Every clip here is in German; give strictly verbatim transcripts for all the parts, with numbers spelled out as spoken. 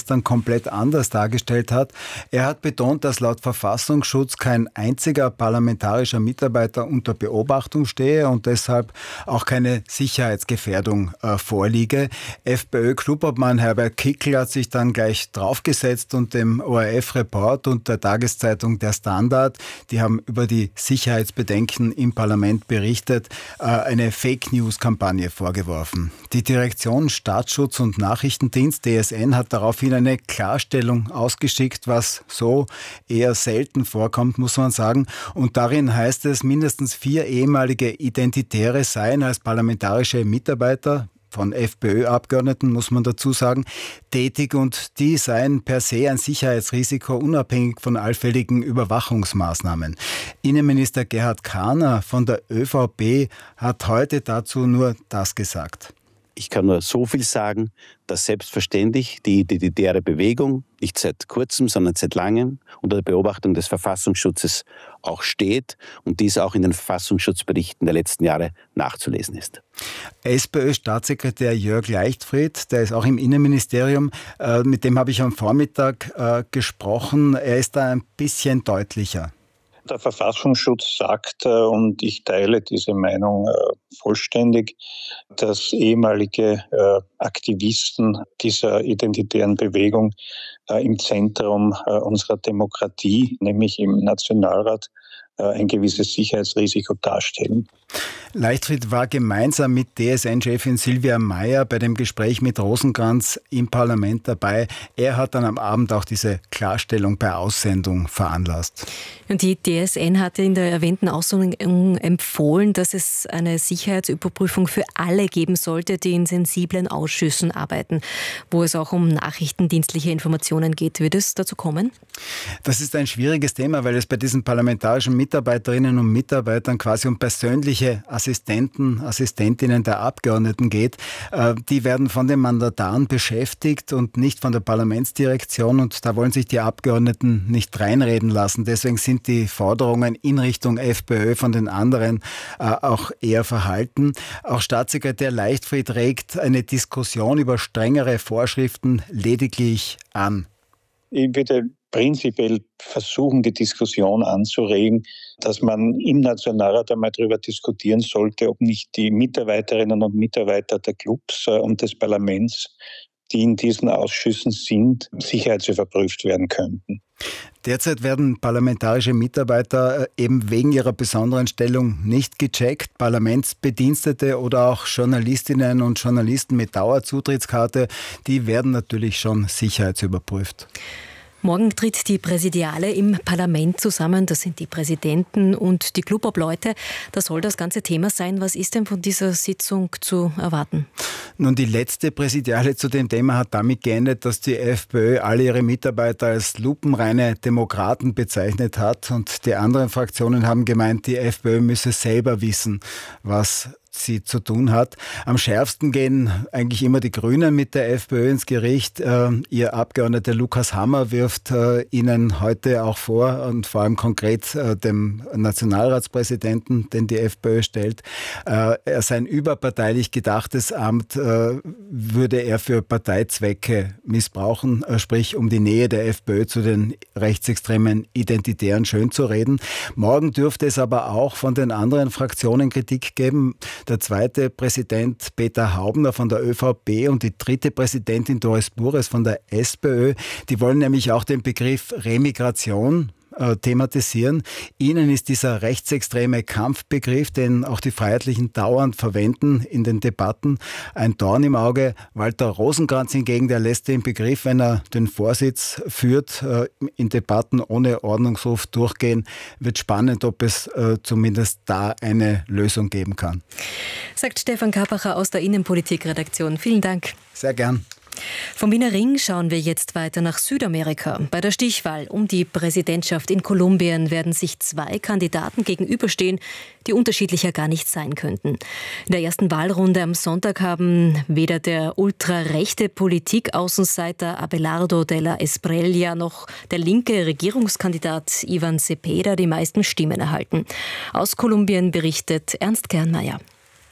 gestern komplett anders dargestellt hat. Er hat betont, dass laut Verfassungsschutz kein einziger parlamentarischer Mitarbeiter unter Beobachtung stehe und deshalb auch keine Sicherheitsgefährdung äh, vorliege. FPÖ-Clubobmann Herbert Kickl hat sich dann gleich draufgesetzt und dem O R F-Report und der Tageszeitung Der Standard, die haben über die Sicherheitsbedenken im Parlament berichtet, äh, eine Fake-News-Kampagne vorgeworfen. Die Direktion Staatsschutz und Nachrichtendienst, D S N, hat daraufhin eine Klarstellung ausgeschickt, was so eher selten vorkommt, muss man sagen. Und darin heißt es, mindestens vier ehemalige Identitäre seien als parlamentarische Mitarbeiter von FPÖ-Abgeordneten, muss man dazu sagen, tätig und die seien per se ein Sicherheitsrisiko, unabhängig von allfälligen Überwachungsmaßnahmen. Innenminister Gerhard Kahner von der ÖVP hat heute dazu nur das gesagt. Ich kann nur so viel sagen, dass selbstverständlich die identitäre Bewegung nicht seit kurzem, sondern seit langem unter der Beobachtung des Verfassungsschutzes auch steht und dies auch in den Verfassungsschutzberichten der letzten Jahre nachzulesen ist. SPÖ-Staatssekretär Jörg Leichtfried, der ist auch im Innenministerium, äh, mit dem habe ich am Vormittag äh, gesprochen. Er ist da ein bisschen deutlicher. Der Verfassungsschutz sagt, und ich teile diese Meinung vollständig, dass ehemalige Aktivisten dieser identitären Bewegung im Zentrum unserer Demokratie, nämlich im Nationalrat, ein gewisses Sicherheitsrisiko darstellen. Leichtfried war gemeinsam mit D S N-Chefin Silvia Mayer bei dem Gespräch mit Rosenkranz im Parlament dabei. Er hat dann am Abend auch diese Klarstellung per Aussendung veranlasst. Und die D S N hatte in der erwähnten Aussendung empfohlen, dass es eine Sicherheitsüberprüfung für alle geben sollte, die in sensiblen Ausschüssen arbeiten, wo es auch um nachrichtendienstliche Informationen geht. Wird es dazu kommen? Das ist ein schwieriges Thema, weil es bei diesen parlamentarischen Mitarbeiterinnen und Mitarbeitern quasi um persönliche Assistenten, Assistentinnen der Abgeordneten geht. Die werden von den Mandataren beschäftigt und nicht von der Parlamentsdirektion und da wollen sich die Abgeordneten nicht reinreden lassen. Deswegen sind die Forderungen in Richtung FPÖ von den anderen auch eher verhalten. Auch Staatssekretär Leichtfried regt eine Diskussion über strengere Vorschriften lediglich an. Ich würde prinzipiell versuchen, die Diskussion anzuregen, dass man im Nationalrat einmal darüber diskutieren sollte, ob nicht die Mitarbeiterinnen und Mitarbeiter der Clubs und des Parlaments, die in diesen Ausschüssen sind, sicherheitsüberprüft werden könnten. Derzeit werden parlamentarische Mitarbeiter eben wegen ihrer besonderen Stellung nicht gecheckt. Parlamentsbedienstete oder auch Journalistinnen und Journalisten mit Dauerzutrittskarte, die werden natürlich schon sicherheitsüberprüft. Morgen tritt die Präsidiale im Parlament zusammen. Das sind die Präsidenten und die Clubobleute. Das soll das ganze Thema sein. Was ist denn von dieser Sitzung zu erwarten? Nun, die letzte Präsidiale zu dem Thema hat damit geendet, dass die FPÖ alle ihre Mitarbeiter als lupenreine Demokraten bezeichnet hat. Und die anderen Fraktionen haben gemeint, die FPÖ müsse selber wissen, was sie zu tun hat. Am schärfsten gehen eigentlich immer die Grünen mit der FPÖ ins Gericht. Äh, ihr Abgeordneter Lukas Hammer wirft äh, ihnen heute auch vor und vor allem konkret äh, dem Nationalratspräsidenten, den die FPÖ stellt, äh, er sein überparteilich gedachtes Amt äh, würde er für Parteizwecke missbrauchen, äh, sprich um die Nähe der FPÖ zu den rechtsextremen Identitären schön zu reden. Morgen dürfte es aber auch von den anderen Fraktionen Kritik geben. Der zweite Präsident Peter Haubner von der ÖVP und die dritte Präsidentin Doris Bures von der SPÖ, die wollen nämlich auch den Begriff Remigration thematisieren. Ihnen ist dieser rechtsextreme Kampfbegriff, den auch die Freiheitlichen dauernd verwenden in den Debatten, ein Dorn im Auge. Walter Rosenkranz hingegen, der lässt den Begriff, wenn er den Vorsitz führt, in Debatten ohne Ordnungsruf durchgehen. Wird spannend, ob es zumindest da eine Lösung geben kann. Sagt Stefan Kapacher aus der Innenpolitik-Redaktion. Vielen Dank. Sehr gern. Vom Wiener Ring schauen wir jetzt weiter nach Südamerika. Bei der Stichwahl um die Präsidentschaft in Kolumbien werden sich zwei Kandidaten gegenüberstehen, die unterschiedlicher gar nicht sein könnten. In der ersten Wahlrunde am Sonntag haben weder der ultrarechte Politikaußenseiter Abelardo de la Espriella noch der linke Regierungskandidat Ivan Cepeda die meisten Stimmen erhalten. Aus Kolumbien berichtet Ernst Kernmeier.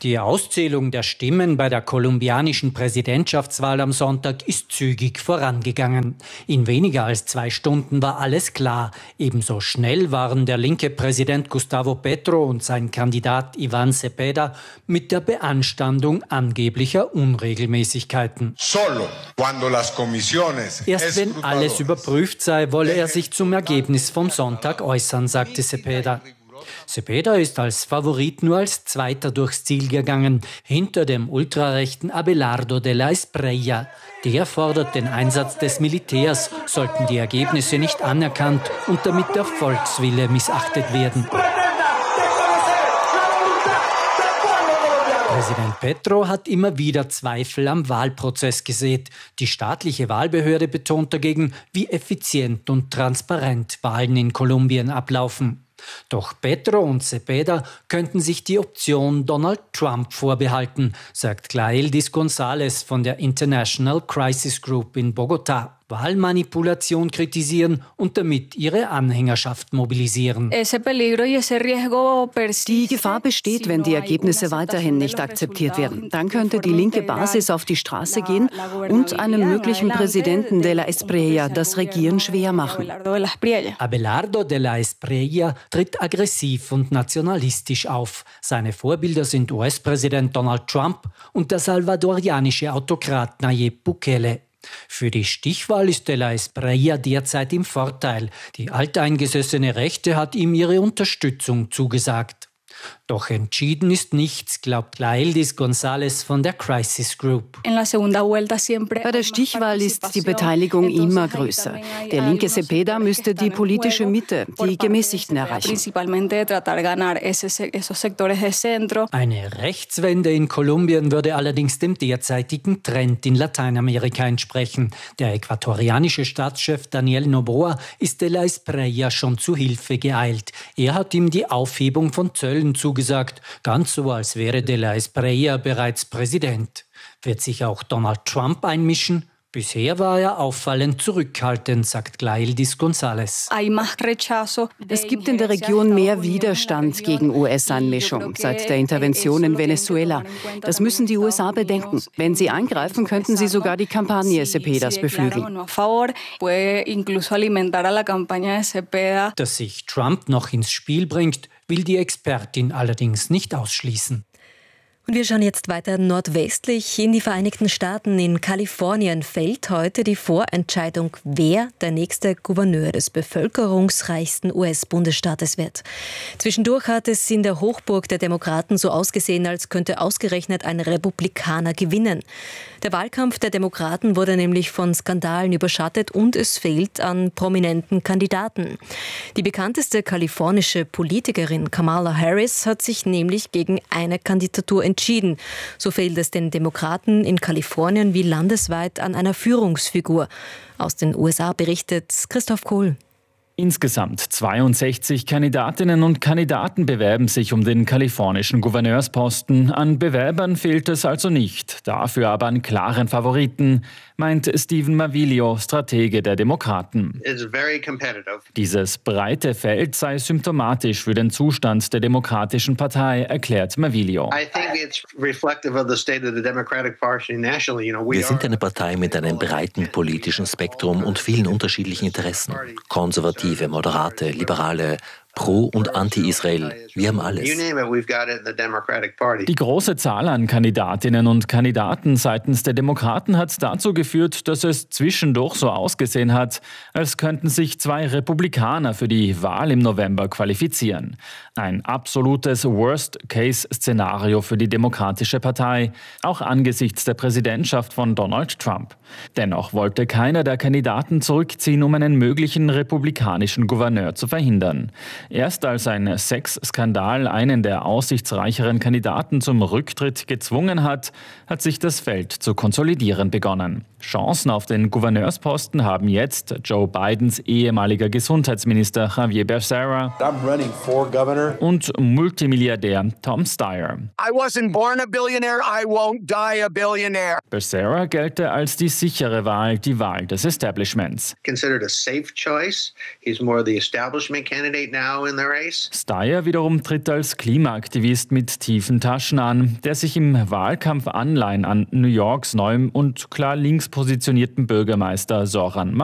Die Auszählung der Stimmen bei der kolumbianischen Präsidentschaftswahl am Sonntag ist zügig vorangegangen. In weniger als zwei Stunden war alles klar. Ebenso schnell waren der linke Präsident Gustavo Petro und sein Kandidat Iván Cepeda mit der Beanstandung angeblicher Unregelmäßigkeiten. Erst wenn alles überprüft sei, wolle er sich zum Ergebnis vom Sonntag äußern, sagte Cepeda. Cepeda ist als Favorit nur als Zweiter durchs Ziel gegangen, hinter dem ultrarechten Abelardo de la Espriella. Der fordert den Einsatz des Militärs, sollten die Ergebnisse nicht anerkannt und damit der Volkswille missachtet werden. Präsident Petro hat immer wieder Zweifel am Wahlprozess gesät. Die staatliche Wahlbehörde betont dagegen, wie effizient und transparent Wahlen in Kolumbien ablaufen. Doch Petro und Cepeda könnten sich die Option Donald Trump vorbehalten, sagt Glaeldis González von der International Crisis Group in Bogotá. Wahlmanipulation kritisieren und damit ihre Anhängerschaft mobilisieren. Die Gefahr besteht, wenn die Ergebnisse weiterhin nicht akzeptiert werden. Dann könnte die linke Basis auf die Straße gehen und einem möglichen Präsidenten de la Espriella das Regieren schwer machen. Abelardo de la Espriella tritt aggressiv und nationalistisch auf. Seine Vorbilder sind U S-Präsident Donald Trump und der salvadorianische Autokrat Nayib Bukele. Für die Stichwahl ist de la Espriella derzeit im Vorteil. Die alteingesessene Rechte hat ihm ihre Unterstützung zugesagt. Doch entschieden ist nichts, glaubt Glaeldis González von der Crisis Group. Bei der Stichwahl ist die Beteiligung immer größer. Der linke Cepeda müsste die politische Mitte, die Gemäßigten erreichen. Eine Rechtswende in Kolumbien würde allerdings dem derzeitigen Trend in Lateinamerika entsprechen. Der äquatorianische Staatschef Daniel Noboa ist de la Espriella schon zu Hilfe geeilt. Er hat ihm die Aufhebung von Zöllen zugesagt, ganz so, als wäre de la Espriella bereits Präsident. Wird sich auch Donald Trump einmischen? Bisher war er auffallend zurückhaltend, sagt Glaeldis González. Es gibt in der Region mehr Widerstand gegen U S-Einmischung seit der Intervention in Venezuela. Das müssen die U S A bedenken. Wenn sie eingreifen, könnten sie sogar die Kampagne Cepedas beflügeln. Dass sich Trump noch ins Spiel bringt, will die Expertin allerdings nicht ausschließen. Und wir schauen jetzt weiter nordwestlich in die Vereinigten Staaten. In Kalifornien fällt heute die Vorentscheidung, wer der nächste Gouverneur des bevölkerungsreichsten U S-Bundesstaates wird. Zwischendurch hat es in der Hochburg der Demokraten so ausgesehen, als könnte ausgerechnet ein Republikaner gewinnen. Der Wahlkampf der Demokraten wurde nämlich von Skandalen überschattet und es fehlt an prominenten Kandidaten. Die bekannteste kalifornische Politikerin Kamala Harris hat sich nämlich gegen eine Kandidatur entschieden. entschieden. So fehlt es den Demokraten in Kalifornien wie landesweit an einer Führungsfigur. Aus den U S A berichtet Christoph Kohl. Insgesamt zweiundsechzig Kandidatinnen und Kandidaten bewerben sich um den kalifornischen Gouverneursposten. An Bewerbern fehlt es also nicht, dafür aber an klaren Favoriten, meint Stephen Mavilio, Stratege der Demokraten. Dieses breite Feld sei symptomatisch für den Zustand der Demokratischen Partei, erklärt Mavilio. Wir sind eine Partei mit einem breiten politischen Spektrum und vielen unterschiedlichen Interessen. Konservative, Moderate, Liberale, Pro- und Anti-Israel. Wir haben alles. Die große Zahl an Kandidatinnen und Kandidaten seitens der Demokraten hat dazu geführt, dass es zwischendurch so ausgesehen hat, als könnten sich zwei Republikaner für die Wahl im November qualifizieren. Ein absolutes Worst-Case-Szenario für die Demokratische Partei, auch angesichts der Präsidentschaft von Donald Trump. Dennoch wollte keiner der Kandidaten zurückziehen, um einen möglichen republikanischen Gouverneur zu verhindern. Erst als ein Sexskandal einen der aussichtsreicheren Kandidaten zum Rücktritt gezwungen hat, hat sich das Feld zu konsolidieren begonnen. Chancen auf den Gouverneursposten haben jetzt Joe Bidens ehemaliger Gesundheitsminister Javier Becerra und Multimilliardär Tom Steyer. I wasn't born a billionaire, I won't die a billionaire. Becerra gelte als die sichere Wahl, die Wahl des Establishments. Considered a safe choice. He's more the establishment candidate now. Steyer wiederum tritt als Klimaaktivist mit tiefen Taschen an, der sich im Wahlkampf Anleihen an New Yorks neuem und klar links positionierten Bürgermeister Zoran